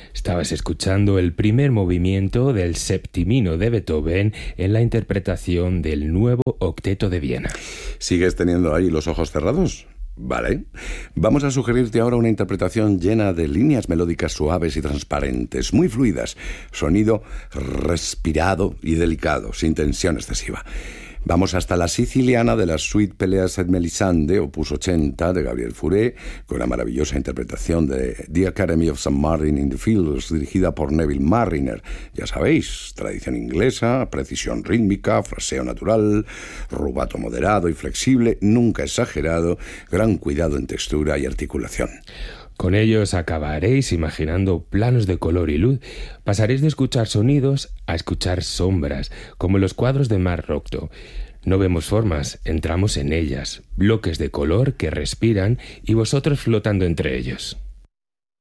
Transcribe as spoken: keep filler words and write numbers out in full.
Estabas escuchando el primer movimiento del Septimino de Beethoven en la interpretación del nuevo Octeto de Viena. ¿Sigues teniendo ahí los ojos cerrados? Vale. Vamos a sugerirte ahora una interpretación llena de líneas melódicas suaves y transparentes, muy fluidas, sonido respirado y delicado, sin tensión excesiva. Vamos hasta la siciliana de la Suite Pelléas et Mélisande, opus ochenta, de Gabriel Fauré, con la maravillosa interpretación de The Academy of Saint Martin in the Fields, dirigida por Neville Marriner. Ya sabéis, tradición inglesa, precisión rítmica, fraseo natural, rubato moderado y flexible, nunca exagerado, gran cuidado en textura y articulación. Con ellos acabaréis imaginando planos de color y luz. Pasaréis de escuchar sonidos a escuchar sombras, como en los cuadros de Marc Rocco. No vemos formas, entramos en ellas, bloques de color que respiran y vosotros flotando entre ellos.